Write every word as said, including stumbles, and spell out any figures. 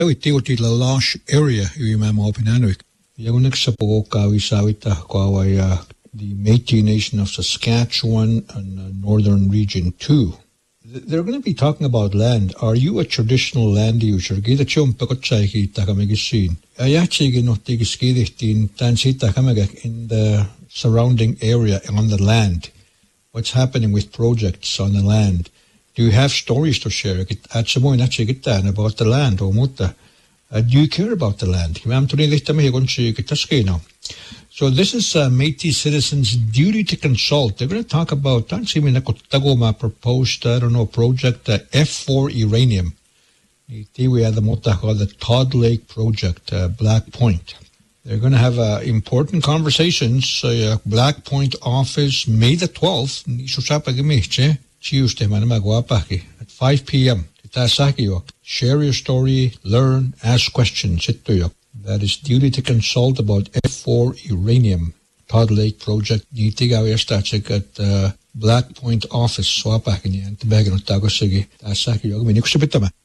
Tiuti la Lash area yu mama opinanuik. Yagunik sa poka wisawita kwawaya the Métis Nation of Saskatchewan and uh, Northern Region two. They're going to be talking about land. Are you a traditional land user? Gita chum pekotsaiki takamigisin. Ayachigi no tigiskidihtin tansita kamagak in the surrounding area on the land. What's happening with projects on the land? Do you have stories to share? About the land or mutta? Uh, do you care about the land? So this is uh, Métis citizens' duty to consult. They're going to talk about Tagoma proposed, I don't know, project uh, F four uranium. We have the Todd Lake project, uh, Black Point. They're going to have uh, important conversations. Uh, Black Point office, May the twelfth, Tuesday, at five p.m. Share your story, learn, ask questions. That is duty to consult about F four uranium. Todd Lake project. At uh, Black Point office.